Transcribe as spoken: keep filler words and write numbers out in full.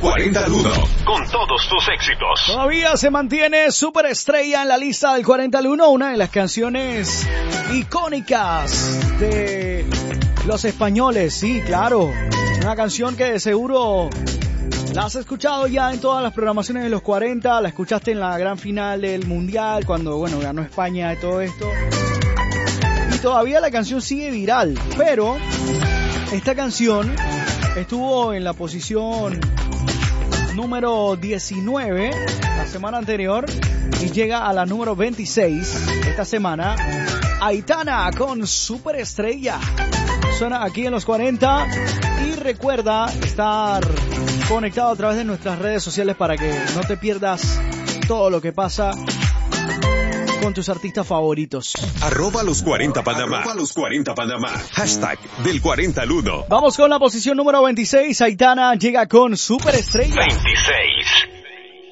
cuarenta al uno. Con todos tus éxitos. Todavía se mantiene superestrella en la lista del cuarenta al uno, una de las canciones icónicas de los españoles. Sí, claro. Una canción que de seguro la has escuchado ya en todas las programaciones de los cuarenta, la escuchaste en la gran final del Mundial, cuando, bueno, ganó España y todo esto. Y todavía la canción sigue viral, pero esta canción estuvo en la posición número diecinueve la semana anterior y llega a la número veintiséis esta semana. Aitana con Superestrella. Suena aquí en los cuarenta y recuerda estar conectado a través de nuestras redes sociales para que no te pierdas todo lo que pasa con tus artistas favoritos. Arroba los cuarenta Panamá. Arroba los cuarenta Panamá. Hashtag del cuarenta al uno. Vamos con la posición número veintiséis. Aitana llega con Superestrella. veintiséis.